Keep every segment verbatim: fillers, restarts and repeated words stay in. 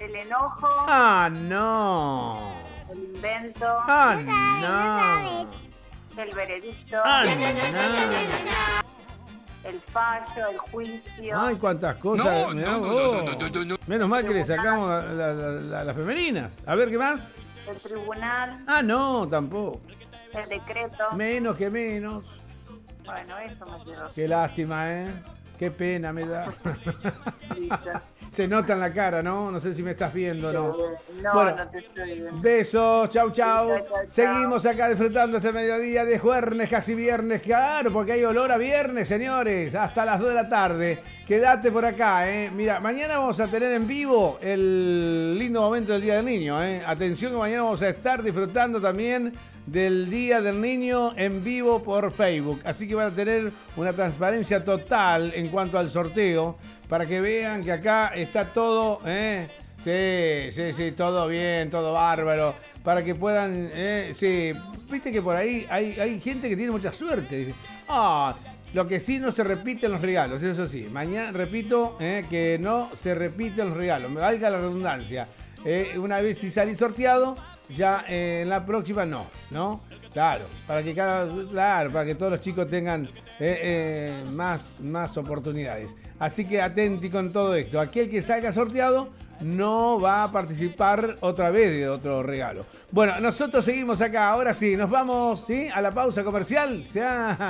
el enojo. Ah, no. El invento. Ah, No sabe, no no. El veredicto. Ah, no. El fallo, el juicio. Ay, cuántas cosas. No, Mirá no, no, vos. no, no, no, no, no. Menos mal que le sacamos a la- la- la- las femeninas. A ver, ¿qué más? El tribunal. Ah, no, tampoco. El decreto. Menos que menos. Bueno, eso me quedó. Qué lástima, ¿eh? Qué pena me da. Listo. Se nota en la cara, ¿no? No sé si me estás viendo o no. No, Bueno, no te estoy viendo. besos, chau, chau. Chau, chau, chau. Seguimos acá disfrutando este mediodía de jueves, casi viernes. Claro, porque hay olor a viernes, señores. Hasta las dos de la tarde. Quédate por acá, ¿eh? Mira, mañana vamos a tener en vivo el lindo momento del Día del Niño, ¿eh? Atención que mañana vamos a estar disfrutando también del Día del Niño en vivo por Facebook. Así que van a tener una transparencia total en cuanto al sorteo para que vean que acá está todo, ¿eh? Sí, sí, sí, todo bien, todo bárbaro. Para que puedan, eh, sí, viste que por ahí hay, hay gente que tiene mucha suerte. Dice, ah, lo que sí no se repiten los regalos, eso sí. Mañana repito eh, que no se repiten los regalos, me valga la redundancia. Eh, una vez si salí sorteado, ya eh, en la próxima no, ¿no? Claro, para que cada, claro, para que todos los chicos tengan eh, eh, más, más oportunidades. Así que atenti con todo esto. Aquel que salga sorteado no va a participar otra vez de otro regalo. Bueno, nosotros seguimos acá. Ahora sí, nos vamos, ¿sí? A la pausa comercial. ¿Sí?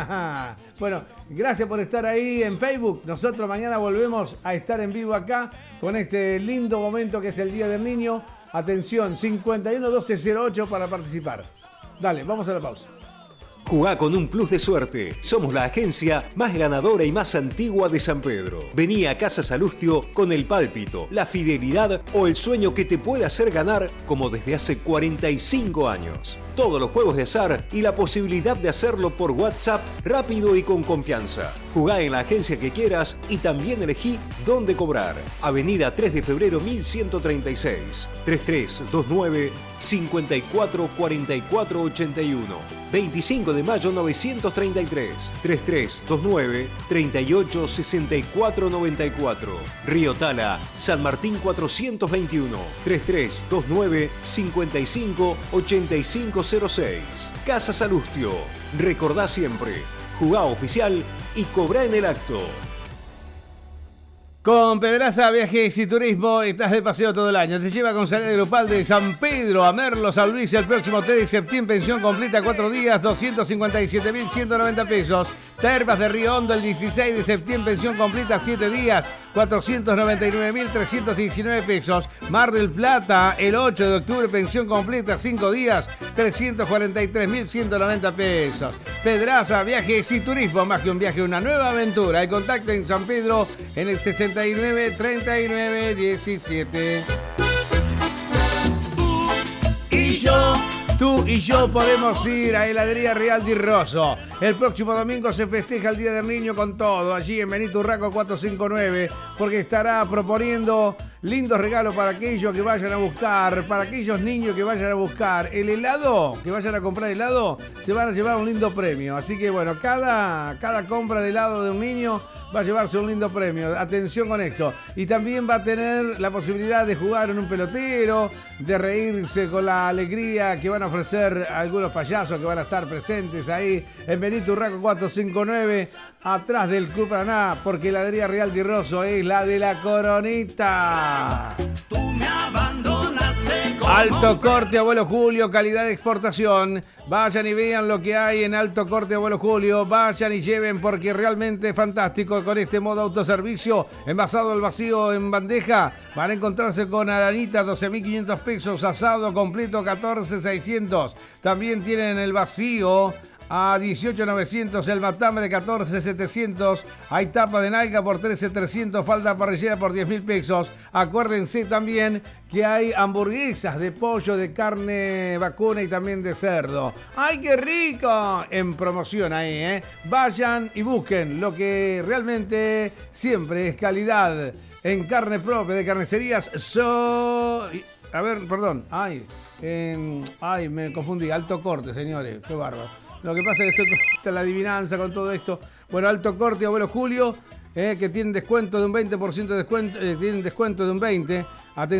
Bueno, gracias por estar ahí en Facebook. Nosotros mañana volvemos a estar en vivo acá con este lindo momento que es el Día del Niño. Atención, cincuenta y uno doce cero ocho para participar. Dale, vamos a la pausa. Jugá con un plus de suerte. Somos la agencia más ganadora y más antigua de San Pedro. Vení a Casa Salustio con el pálpito, la fidelidad o el sueño que te puede hacer ganar como desde hace cuarenta y cinco años. Todos los juegos de azar y la posibilidad de hacerlo por WhatsApp rápido y con confianza. Jugá en la agencia que quieras y también elegí dónde cobrar. Avenida tres de febrero mil ciento treinta y seis. treinta y tres veintinueve cincuenta y cuatro cuarenta y cuatro ochenta y uno. veinticinco de mayo novecientos treinta y tres. treinta y tres veintinueve treinta y ocho sesenta y cuatro noventa y cuatro. Río Tala, San Martín cuatrocientos veintiuno. treinta y tres veintinueve cincuenta y cinco ochenta y cinco cero seis. Casa Salustio. Recordá siempre. Jugá oficial y cobrá en el acto. Con Pedraza Viajes y Turismo estás de paseo todo el año. Te lleva con salida grupal de San Pedro a Merlo, San Luis el próximo tres de septiembre. Pensión completa cuatro días, doscientos cincuenta y siete mil ciento noventa pesos. Termas de Río Hondo el dieciséis de septiembre. Pensión completa siete días, cuatrocientos noventa y nueve mil trescientos diecinueve pesos. Mar del Plata el ocho de octubre. Pensión completa cinco días, trescientos cuarenta y tres mil ciento noventa pesos. Pedraza Viajes y Turismo. Más que un viaje, una nueva aventura. El contacto en San Pedro en el sesenta y nueve treinta y nueve diecisiete. Y yo. Tú y yo podemos ir a Heladería Real Di Rosso. El próximo domingo se festeja el Día del Niño con todo, allí en Benito Urraco cuatrocientos cincuenta y nueve, porque estará proponiendo lindos regalos para aquellos que vayan a buscar, para aquellos niños que vayan a buscar el helado, que vayan a comprar helado, se van a llevar un lindo premio. Así que bueno, cada, cada compra de helado de un niño va a llevarse un lindo premio. Atención con esto. Y también va a tener la posibilidad de jugar en un pelotero, de reírse con la alegría que van a ofrecer algunos payasos que van a estar presentes ahí en Benito Urraco cuatrocientos cincuenta y nueve, atrás del Club Paraná, porque la Heladería Real Di Rosso es la de la Coronita. Tú me abandonaste como Alto Corte Abuelo Julio, calidad de exportación. Vayan y vean lo que hay en Alto Corte Abuelo Julio. Vayan y lleven porque realmente es fantástico con este modo autoservicio. Envasado al vacío en bandeja. Van a encontrarse con aranita doce mil quinientos pesos. Asado completo catorce mil seiscientos. También tienen el vacío a dieciocho mil novecientos, el matambre catorce mil setecientos, hay tapa de nalga por trece mil trescientos, falda parrillera por diez mil pesos. Acuérdense también que hay hamburguesas de pollo, de carne vacuna y también de cerdo. ¡Ay, qué rico! En promoción ahí, ¿eh? Vayan y busquen lo que realmente siempre es calidad en carne propia de carnicerías. So... A ver, perdón. Ay, eh, ay, me confundí. Alto Corte, señores. Qué bárbaro. Lo que pasa es que estoy con la adivinanza con todo esto. Bueno, Alto Corte, Abuelo Julio, eh, que tienen descuento de un veinte por ciento de descuento, eh, tienen descuento de un veinte por ciento.